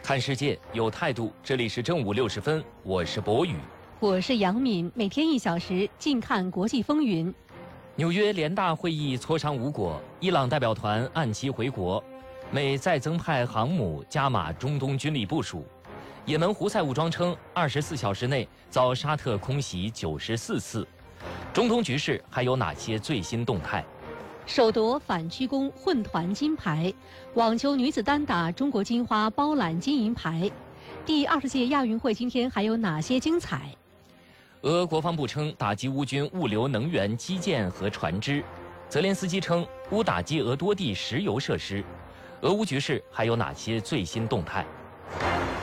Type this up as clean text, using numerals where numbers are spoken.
看世界有态度，这里是正午60分，我是博宇， 我是杨敏，每天1小时，近看国际风云。 纽约联大会议磋商无果，伊朗代表团按期回国，美再增派航母加码中东军力部署，也门胡塞武装称24小时内遭沙特空袭94次。中东局势还有哪些最新动态？ 首夺反曲弓混团金牌，网球女子单打中国金花包揽金银牌。第20届亚运会今天还有哪些精彩？ 俄国防部称打击乌军物流能源基建和船只，泽连斯基称乌打击俄多地石油设施。俄乌局势还有哪些最新动态？